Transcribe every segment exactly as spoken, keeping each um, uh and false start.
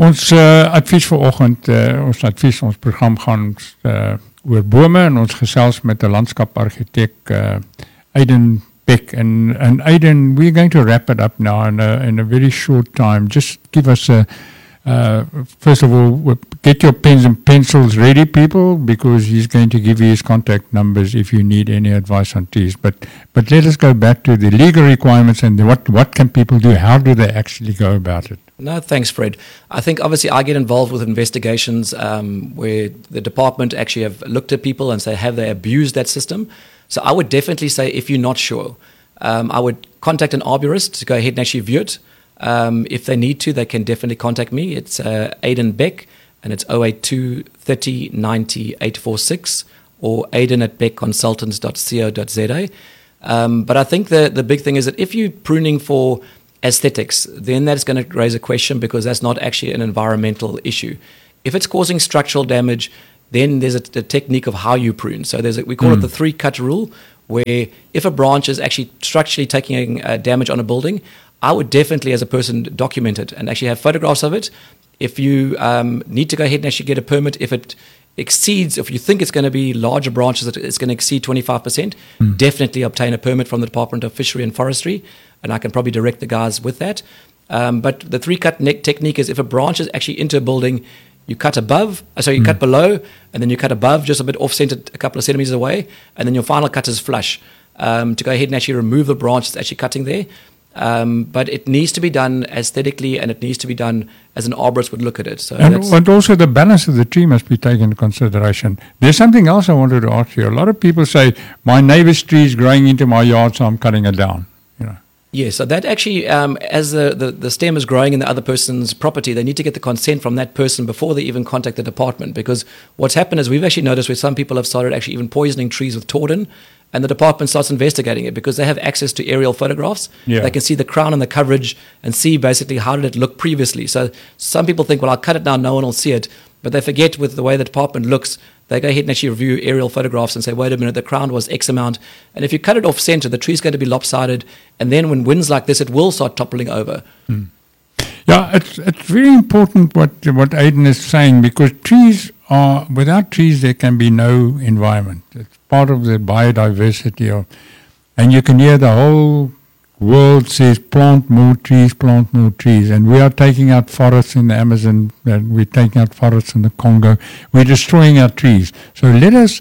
Ons uh, advies vanoggend, uh, ons advies, ons program gaan uh, oor bome en ons gesels met 'n landskapargitek uh, Aiden Beck. And, and Aiden, we're going to wrap it up now in a, in a very short time. Just give us a, uh, first of all, get your pens and pencils ready, people, because he's going to give you his contact numbers if you need any advice on trees. But but let us go back to the legal requirements and the, what, what can people do? How do they actually go about it? No, thanks, Fred. I think obviously I get involved with investigations um, where the department actually have looked at people and say, have they abused that system? So I would definitely say, if you're not sure, um, I would contact an arborist to go ahead and actually view it. Um, if they need to, they can definitely contact me. It's uh, Aiden Beck, and it's oh eight two, thirty, ninety, eight four six, or aiden at beck consultants dot co dot za. Um, but I think the, the big thing is that if you're pruning for aesthetics, then that's going to raise a question because that's not actually an environmental issue. If it's causing structural damage, then there's a, a technique of how you prune. So there's a, we call mm. it the three-cut rule, where if a branch is actually structurally taking uh, damage on a building, I would definitely, as a person, document it and actually have photographs of it. If you um, need to go ahead and actually get a permit, if it exceeds, if you think it's going to be larger branches, that it's going to exceed twenty-five percent, mm. definitely obtain a permit from the Department of Fishery and Forestry, and I can probably direct the guys with that. Um, but the three-cut neck technique is if a branch is actually into a building, you cut above, so you mm. cut below, and then you cut above, just a bit off-centered, a couple of centimeters away, and then your final cut is flush um, to go ahead and actually remove the branch that's actually cutting there. Um, but it needs to be done aesthetically, and it needs to be done as an arborist would look at it. So and, that's and also the balance of the tree must be taken into consideration. There's something else I wanted to ask you. A lot of people say, my neighbor's tree is growing into my yard, so I'm cutting it down. You know. Yes, so that actually, um, as the, the, the stem is growing in the other person's property, they need to get the consent from that person before they even contact the department. Because what's happened is we've actually noticed where some people have started actually even poisoning trees with tordin, and the department starts investigating it because they have access to aerial photographs. Yeah. They can see the crown and the coverage and see basically how did it look previously. So some people think, well, I'll cut it down, no one will see it. But they forget with the way the department looks, they go ahead and actually review aerial photographs and say, wait a minute, the crown was X amount. And if you cut it off center, the tree's going to be lopsided. And then when winds like this, it will start toppling over. Mm. Yeah, it's it's very important what what Aiden is saying, because trees are, without trees there can be no environment. It's part of the biodiversity of, and you can hear the whole world says plant more trees, plant more trees, and we are taking out forests in the Amazon, and we're taking out forests in the Congo. We're destroying our trees. So let us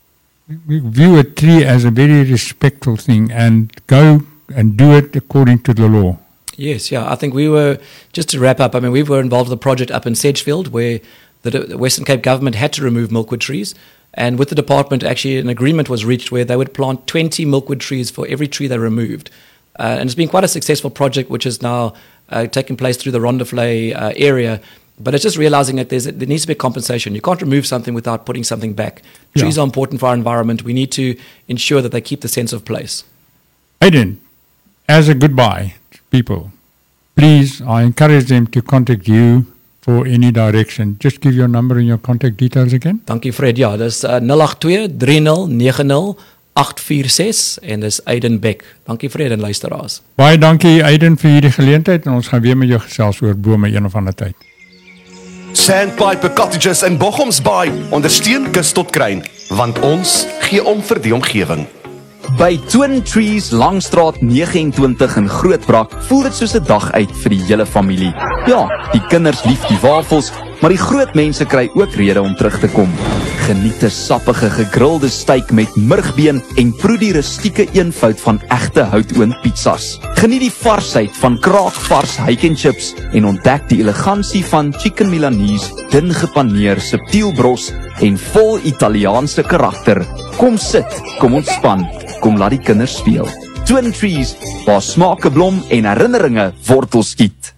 view a tree as a very respectful thing and go and do it according to the law. Yes, yeah. I think we were, just to wrap up, I mean, we were involved in a project up in Sedgefield where the, the Western Cape government had to remove milkwood trees. And with the department, actually, an agreement was reached where they would plant twenty milkwood trees for every tree they removed. Uh, and it's been quite a successful project, which is now uh, taking place through the Rondevlei uh, area. But it's just realizing that there's a, there needs to be a compensation. You can't remove something without putting something back. Yeah. Trees are important for our environment. We need to ensure that they keep the sense of place. Aiden, as a goodbye, people, please, I encourage them to contact you for any direction. Just give your number and your contact details again. Dankie Fred. Ja, dis uh, nul agt twee, drie nul nege nul, agt vier ses en dis Aiden Beck. Dankie Fred en luisteraars. Baie dankie Aiden vir hierdie geleentheid, en ons gaan weer met jou gesels oor bome een of ander tyd. Sandpiper Cottages in Bochoms Bay ondersteun kus tot kruin, want ons gee om vir die omgewing. By Twin Trees Langstraat nege en twintig in Grootbrak voel dit soos 'n dag uit vir die hele familie. Ja, die kinders lief die wafels, maar die groot mense kry ook rede om terug te kom. Geniet 'n sappige gegrilde steak met murgbeen en proe die rustieke eenvoud van egte houtoond pizzas. Geniet die varsheid van kraakvars hake and chips en ontdek die elegansie van chicken milanese, dun gepaneer, subtiel bros en vol Italiaanse karakter. Kom sit, kom ontspan, kom laat die kinders speel. Twin Trees, waar smake blom en herinneringe wortel skiet.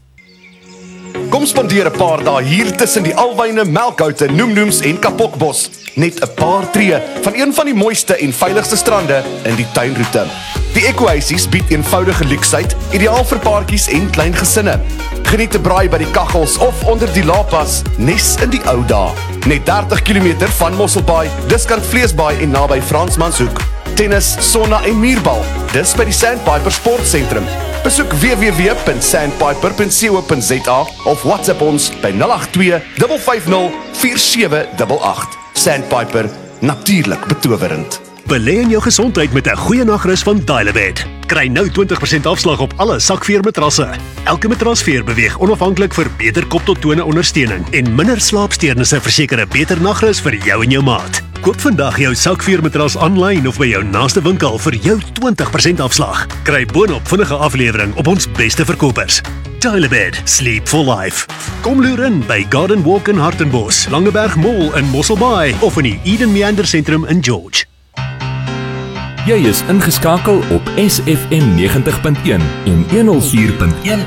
Kom spandeer 'n paar dae hier tussen die alwyne, melkhoute, noemnoems en kapokbos. Net 'n paar tree van een van die mooiste en veiligste strande in die tuinroete. Die Eco-Oasis bied eenvoudige luksheid, ideaal vir paartjies en klein gesinne. Geniet 'n braai by die kaggels of onder die lapas, nes in die ou dae. Net dertig kilometer van Mosselbaai, Diskant Vleesbaai en naby Fransmanshoek. tennis, sauna en muurbal. Dis by die Sandpiper Sportsentrum. Besoek w w w punt sandpiper punt co punt za of WhatsApp ons by nul agt twee vyf vyf nul vier sewe agt agt. Sandpiper, natuurlik betowerend. Belê in jou gesondheid met 'n goeie nagrus van Dial-A-Bed. Kry nou twintig persent afslag op alle sakveermatrasse. Elke matrasveer beweeg onafhanklik vir beter kop tot tone ondersteuning en minder slaapsteurnisse verseker 'n beter nagrus vir jou en jou maat. Koop vandag jou sakveermatras aanlyn of by jou naaste winkel vir jou twintig persent afslag. Kry boonop vinnige aflewering op ons beste verkopers. Dial-A-Bed, sleep for life. Kom loer in by Garden Walk in Hartenbos, Langeberg Mall in Mosselbaai of in die Eden Meander Sentrum in George. Jy is ingeskakel op S F M negentig punt een en honderd vier punt een